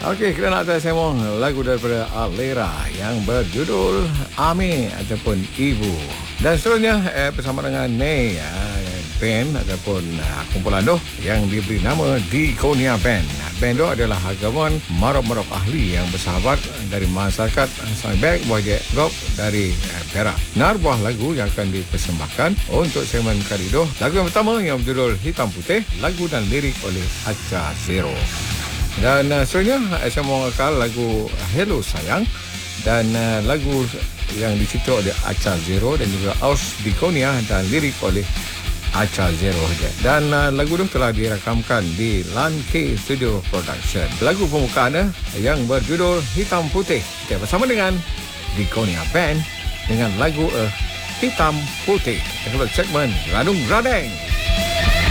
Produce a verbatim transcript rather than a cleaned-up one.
Okey, kerana atas semua lagu daripada Alera yang berjudul Ami ataupun Ibu. Dan seterusnya eh, bersama dengan Nay eh, band ataupun uh, kumpulan doh yang diberi nama Dikonia Band. Band doh adalah hagaman marok-marok ahli yang bersahabat dari masyarakat Saibek Wajek Gop dari uh, Perak. Nar buah lagu yang akan dipersembahkan untuk segmen kali doh. Lagu yang pertama yang berjudul Hitam Putih, lagu dan lirik oleh Acha Zero. Dan uh, seterusnya saya mengenalkan lagu Hello Sayang dan uh, lagu yang dicipta oleh Acha Zero dan juga Aus Dikonia dan lirik oleh Acha Zero. Dan uh, lagu itu telah dirakamkan di Lan K Studio Production. Lagu pembukaan yang berjudul Hitam Putih. Kita bersama dengan Dikonia Band dengan lagu uh, Hitam Putih. Kita segmen Radung Radeng.